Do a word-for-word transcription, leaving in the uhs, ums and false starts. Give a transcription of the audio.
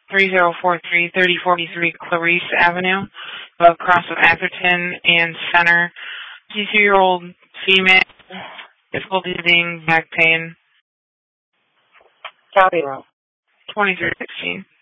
three zero four three, three oh four three Clarice Avenue, across with Atherton and Center. fifty-two-year-old female, difficulty breathing, back pain. Copy, Rob. twenty-three sixteen.